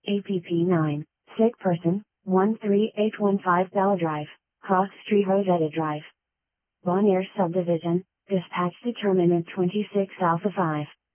APP 9, sick person, 13815 Bella Drive, Cross Street Rosetta Drive. Bonaire Subdivision, dispatch determinant 26 Alpha 5.